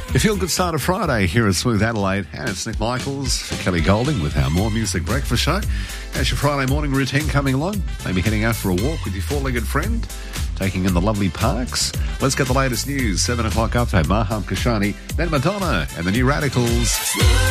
You feel good start of Friday here at Smooth Adelaide, and it's Nick Michaels for Kelly Golding with our More Music Breakfast Show. How's your Friday morning routine coming along? Maybe heading out for a walk with your four-legged friend, taking in the lovely parks. Let's get the latest news. 7 o'clock update. Maham Kashani, then Madonna and the New Radicals.